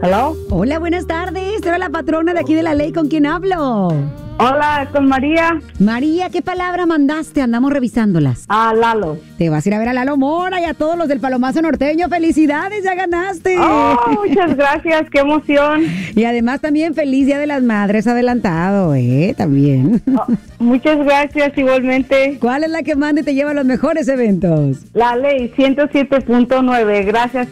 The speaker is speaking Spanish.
¿Hello? Hola, buenas tardes. Soy la patrona de aquí de La Ley. ¿Con quién hablo? Hola, con María. María, ¿qué palabra mandaste? Andamos revisándolas. Lalo. Te vas a ir a ver a Lalo Mora y a todos los del Palomazo Norteño. ¡Felicidades! ¡Ya ganaste! Oh, muchas gracias, qué emoción. Y además también feliz Día de las Madres adelantado, También. Muchas gracias, igualmente. ¿Cuál es la que manda y te lleva a los mejores eventos? La Ley 107.9, gracias